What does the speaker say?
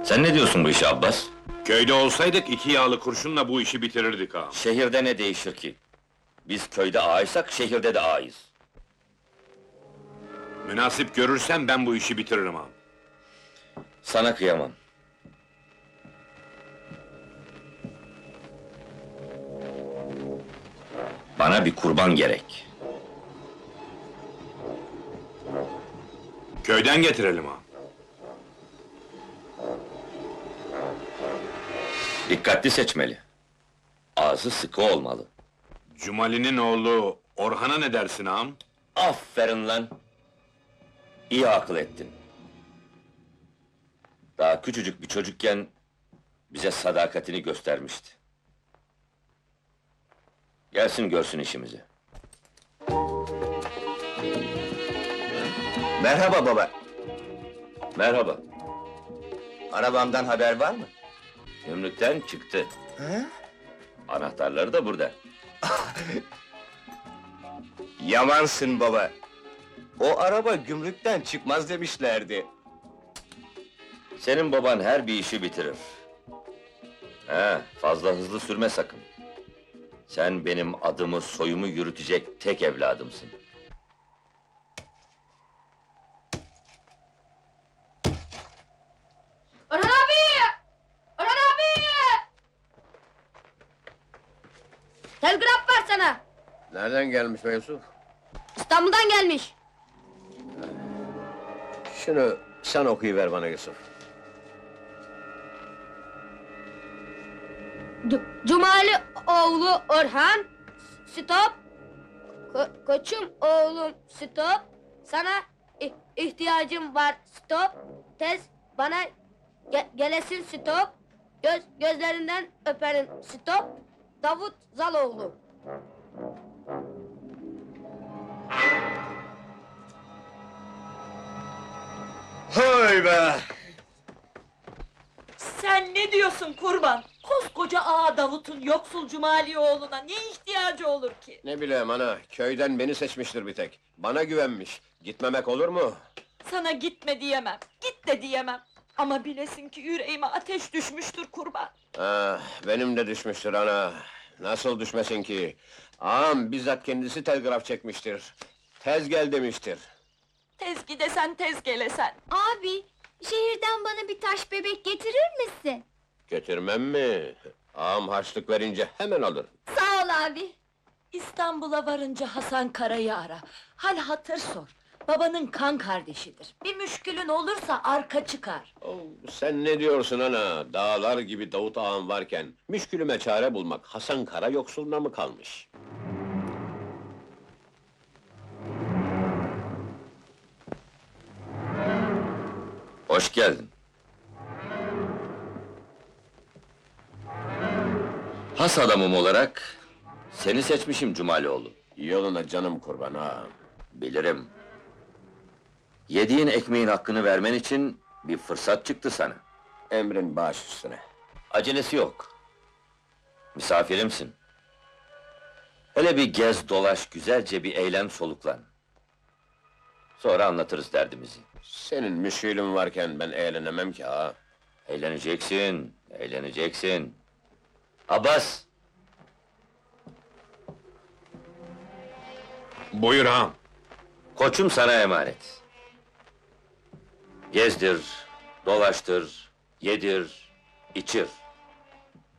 Sen ne diyorsun bu işe Abbas? Köyde olsaydık iki yağlı kurşunla bu işi bitirirdik ağam. Şehirde ne değişir ki? Biz köyde ağaysak şehirde de ağayız. Münasip görürsen ben bu işi bitiririm ağam. Sana kıyamam. Bana bir kurban gerek. Köyden getirelim ağam. Dikkatli seçmeli. Ağzı sıkı olmalı. Cumali'nin oğlu Orhan'a ne dersin ağam? Aferin lan! İyi akıl ettin. Daha küçücük bir çocukken bize sadakatini göstermişti. Gelsin görsün işimizi. Merhaba baba. Merhaba. Arabamdan haber var mı? Gümrükten çıktı. He? Anahtarları da burada. Yamansın baba. O araba gümrükten çıkmaz demişlerdi. Senin baban her bir işi bitirir. Fazla hızlı sürme sakın. Sen benim adımı, soyumu yürütecek tek evladımsın. Orhan abi! Orhan abi! Telgraf var sana! Nereden gelmiş be Yusuf? İstanbul'dan gelmiş. Şunu sen okuyuver bana Yusuf. Cumali oğlu Orhan, stop. Koçum oğlum, stop. Sana ihtiyacım var, stop. Tez bana gelesin, stop. Gözlerinden öperim, stop. Davut Zaloğlu. Hay be! Sen ne diyorsun kurban? Koskoca ağa Davut'un yoksul Cumali oğluna ne ihtiyacı olur ki? Ne bileyim ana, köyden beni seçmiştir bir tek. Bana güvenmiş. Gitmemek olur mu? Sana gitme diyemem, git de diyemem. Ama bilesin ki yüreğime ateş düşmüştür kurban. Ah, benim de düşmüştür ana. Nasıl düşmesin ki? Ağam bizzat kendisi telgraf çekmiştir. Tez gel demiştir. Tez gidesen tez gelesen. Abi, şehirden bana bir taş bebek getirir misin? Getirmem mi? Ağam harçlık verince hemen alır. Sağ ol abi. İstanbul'a varınca Hasan Kara'yı ara. Hal hatır sor. Babanın kan kardeşidir. Bir müşkülün olursa arka çıkar. Oh, sen ne diyorsun ana? Dağlar gibi Davut ağam varken müşkülüme çare bulmak Hasan Kara yoksuluna mı kalmış? Hoş geldin. Has adamım olarak seni seçmişim Cumalioğlu. Yoluna canım kurban ağam. Bilirim. Yediğin ekmeğin hakkını vermen için bir fırsat çıktı sana. Emrin baş üstüne. Acelesi yok. Misafirimsin. Hele bir gez dolaş, güzelce bir eğlen soluklan. Sonra anlatırız derdimizi. Senin müşkülün varken ben eğlenemem ki ağa. Eğleneceksin, eğleneceksin. Abbas! Buyur ağam. Koçum sana emanet. Gezdir, dolaştır, yedir, içir.